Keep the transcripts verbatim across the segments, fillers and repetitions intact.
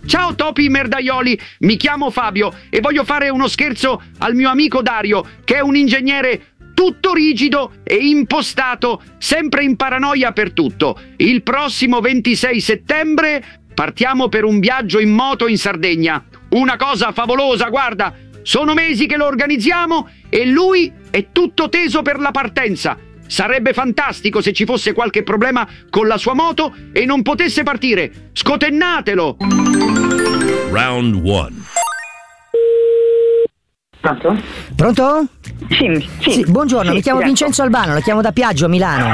Ciao topi merdaioli, mi chiamo Fabio e voglio fare uno scherzo al mio amico Dario, che è un ingegnere tutto rigido e impostato, sempre in paranoia per tutto. Il prossimo ventisei settembre partiamo per un viaggio in moto in Sardegna. Una cosa favolosa, guarda, sono mesi che lo organizziamo e lui è tutto teso per la partenza. Sarebbe fantastico se ci fosse qualche problema con la sua moto e non potesse partire. Scotennatelo! Round one. Pronto? Pronto? Sì, sì. Sì, buongiorno, sì, mi chiamo certo. Vincenzo Albano, la chiamo da Piaggio, Milano.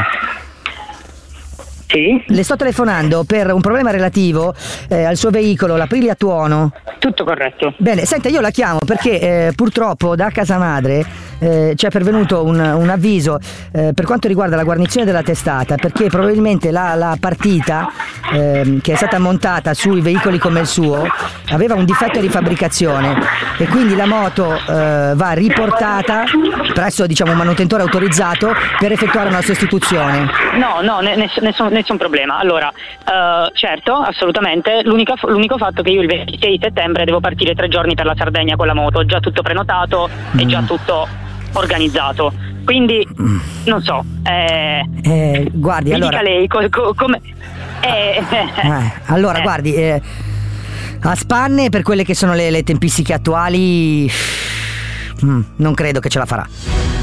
Sì? Le sto telefonando per un problema relativo eh, al suo veicolo, l'Aprilia Tuono. Tutto corretto. Bene, senta, io la chiamo perché eh, purtroppo da casa madre eh, ci è pervenuto un, un avviso eh, per quanto riguarda la guarnizione della testata, perché probabilmente la, la partita eh, che è stata montata sui veicoli come il suo aveva un difetto di fabbricazione e quindi la moto eh, va riportata presso, diciamo, un manutentore autorizzato per effettuare una sostituzione. No, no, ness- nessun, nessun problema. Allora, uh, certo, assolutamente. L'unica, l'unico fatto che io il ventisei settembre devo partire tre giorni per la Sardegna con la moto, già tutto prenotato mm. e già tutto organizzato. Quindi, mm. non so. Eh, eh, guardi, mi allora. dica lei co- co- come. Eh, eh, allora, eh. guardi, eh, a spanne per quelle che sono le, le tempistiche attuali, mm, non credo che ce la farà.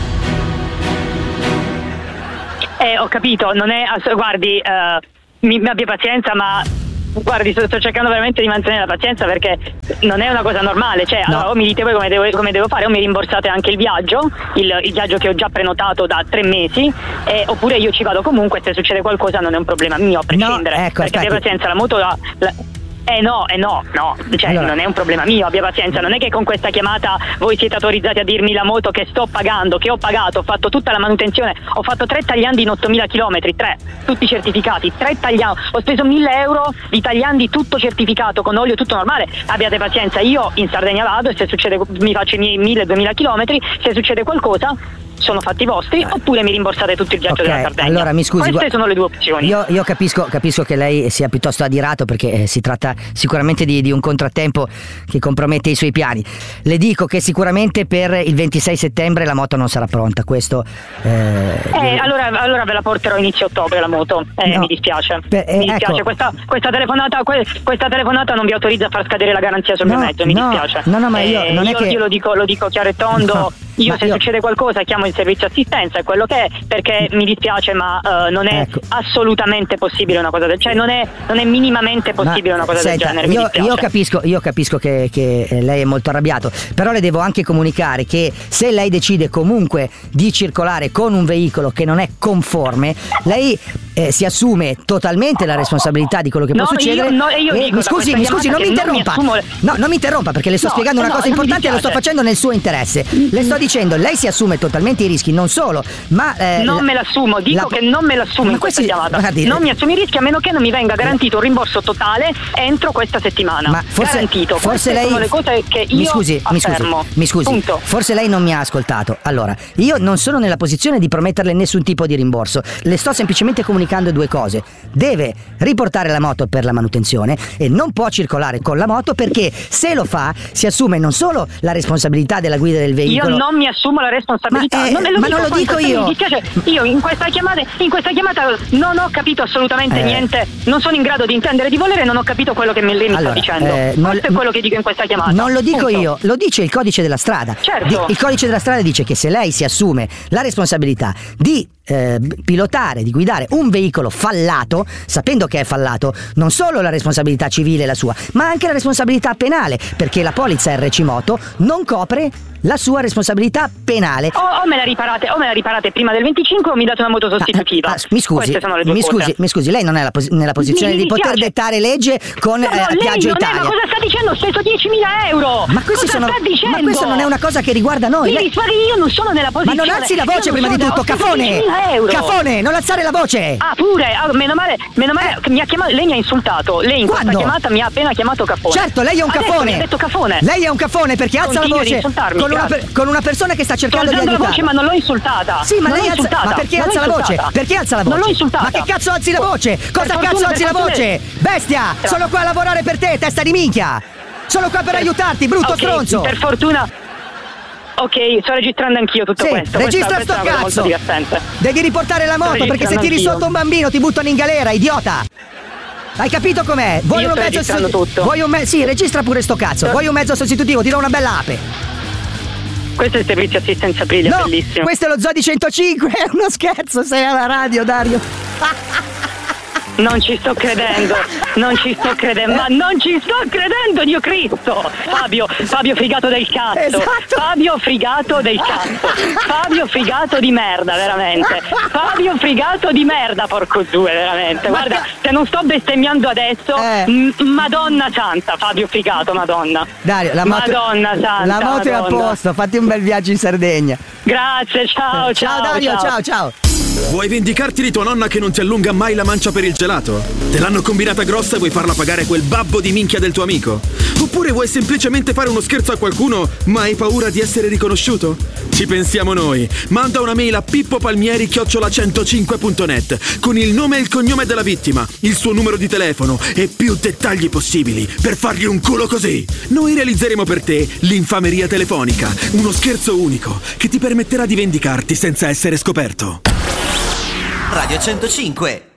Eh, ho capito, non è. Ass- guardi, uh, mi, mi abbia pazienza, ma. Guardi, sto, sto cercando veramente di mantenere la pazienza perché non è una cosa normale. Cioè, no. allora, o mi dite voi come devo, come devo fare, o mi rimborsate anche il viaggio, il, il viaggio che ho già prenotato da tre mesi, eh, oppure io ci vado comunque. Se succede qualcosa non è un problema mio, a prescindere. No, ecco, perché aspetti. abbia pazienza, la moto la, la, Eh no, eh no, no, cioè allora. non è un problema mio, abbia pazienza, non è che con questa chiamata voi siete autorizzati a dirmi la moto che sto pagando, che ho pagato, ho fatto tutta la manutenzione, ho fatto tre tagliandi in ottomila chilometri, tre, tutti certificati, tre tagliandi, ho speso mille euro di tagliandi tutto certificato, con olio tutto normale, abbiate pazienza, io in Sardegna vado e se succede, mi faccio i miei mille duemila chilometri, se succede qualcosa sono fatti vostri, oppure mi rimborsate tutto il viaggio okay, della Sardegna. Allora mi scusi, queste gu- sono le due opzioni. Io, io capisco, capisco che lei sia piuttosto adirato perché eh, si tratta sicuramente di, di un contrattempo che compromette i suoi piani. Le dico che sicuramente per il ventisei settembre la moto non sarà pronta. Questo eh, eh, allora, allora ve la porterò inizio ottobre la moto. Eh, no, mi dispiace. per, eh, mi dispiace. ecco. Questa, questa, telefonata, que, questa telefonata non vi autorizza a far scadere la garanzia sul No, mio mezzo. Mi no, dispiace. no, no, ma io eh, non è io, che- io lo dico, lo dico chiaro e tondo. No, io ma se io- succede qualcosa chiamo il servizio assistenza, è quello che è, perché mi dispiace, ma uh, non è Ecco. assolutamente possibile una cosa del genere. Cioè non è, non è minimamente possibile Ma, una cosa senta, del genere. Mi io, dispiace. io capisco, io capisco che, che lei è molto arrabbiato, però le devo anche comunicare che se lei decide comunque di circolare con un veicolo che non è conforme, lei eh, si assume totalmente la responsabilità di quello che No, può succedere. io- no, io E dico mi da scusi, questa mi scusi, non mi chiamata che non mi interrompa. assumo le- No, non mi interrompa perché le sto No, spiegando una no, cosa non mi importante e lo sto dispiace. facendo nel suo interesse. Le sto dicendo, lei si assume totalmente i rischi, non solo, ma eh, non la- me l'assumo, dico la- che non me l'assumo Ma in questa questi- chiamata. guardi, non eh, mi assumo i rischi a meno che non mi venga garantito un rimborso totale entro questa settimana. Ma forse, garantito. forse Queste lei sono le cose che io mi scusi, mi scusi, affermo. mi scusi. Punto. Forse lei non mi ha ascoltato. Allora, io non sono nella posizione di prometterle nessun tipo di rimborso. Le sto semplicemente comunicando due cose. Deve riportare la moto per la manutenzione e non può circolare con la moto perché se lo fa si assume non solo la responsabilità della guida del veicolo. Io non mi assumo la responsabilità. Ma, eh, non me lo ma dico non lo poi, dico perché io. Mi dispiace. Io in questa chiamata, in questa chiamata non ho capito assolutamente Eh. niente. Non sono in grado di intendere di volere e non ho capito quello che mi- lei mi Allora, sta dicendo. eh, non- Questo è quello che dico in questa chiamata. Non lo dico Punto. io, lo dice il codice della strada. Certo. Di- il codice della strada dice che se lei si assume la responsabilità di eh, pilotare, di guidare un veicolo fallato, sapendo che è fallato, non solo la responsabilità civile è la sua, ma anche la responsabilità penale, perché la polizza R C Moto non copre la sua responsabilità penale. O, o me la riparate, o me la riparate prima del venticinque o mi date una moto sostitutiva. Ah, ah, mi scusi, Queste sono le due mi cose. scusi, mi scusi, lei non è la pos- nella posizione Mi di poter dispiace. dettare legge con No, eh, no, lei Piaggio non Italia. è, ma cosa sta dicendo? Ho speso diecimila euro. Ma questi cosa sono sta dicendo? Ma questo non è una cosa che riguarda noi. Mi Lei- dispiace, io non sono nella Ma posizione. non alzi la io voce non prima di sono- tutto, ho speso cafone! diecimila euro. Cafone, non alzare la voce! Ah, pure, ah, meno male, meno male che mi ha chiamato, lei mi ha insultato. Lei in Quando? questa chiamata mi ha appena chiamato cafone. Certo, lei è un Adesso cafone. mi ha detto cafone. Lei è un cafone perché alza la Continui ad voce insultarmi. con con una, per, con una persona che sta cercando di aiutare. la voce, ma non l'ho insultata. Sì, ma non lei alza, insultata. ma perché non alza la voce? Perché alza la voce? Non l'ho insultata. Ma che cazzo alzi la voce? Cosa per cazzo fortuna, alzi la voce? Bestia, Tra... sono qua a lavorare per te, testa di minchia. Sono qua per, per... aiutarti, brutto okay, stronzo. Per fortuna. Ok, sto registrando anch'io tutto sì, questo. Registra questa, sto questa cazzo. Devi riportare la moto perché se tiri anch'io. sotto un bambino ti buttano in galera, idiota. Hai capito com'è? Vuoi Io un sto mezzo registrando tutto. Vuoi un me... Sì, registra pure sto cazzo. Vuoi un mezzo sostitutivo? Ti do una bella ape. Questo è il servizio assistenza Aprilia, no, bellissimo. Questo è lo Zodi centocinque, è uno scherzo, sei alla radio, Dario. Non ci sto credendo, non ci sto credendo, ma non ci sto credendo, Dio Cristo! Fabio, Fabio Frigato del cazzo! Esatto. Fabio Frigato del cazzo! Fabio Frigato di merda, veramente! Fabio Frigato di merda, porco due, veramente! Guarda, se non sto bestemmiando adesso, eh. m- Madonna Santa, Fabio Frigato, Madonna! Dario, la moto, Madonna Santa! la moto è a posto, fatti un bel viaggio in Sardegna. Grazie, ciao, ciao! Ciao Dario, ciao, ciao! ciao. Vuoi vendicarti di tua nonna che non ti allunga mai la mancia per il gelato? Te l'hanno combinata grossa e vuoi farla pagare quel babbo di minchia del tuo amico? Oppure vuoi semplicemente fare uno scherzo a qualcuno ma hai paura di essere riconosciuto? Ci pensiamo noi. Manda una mail a pippopalmieri chiocciola centocinque punto net con il nome e il cognome della vittima, il suo numero di telefono e più dettagli possibili per fargli un culo così. Noi realizzeremo per te l'infameria telefonica, uno scherzo unico che ti permetterà di vendicarti senza essere scoperto. Radio centocinque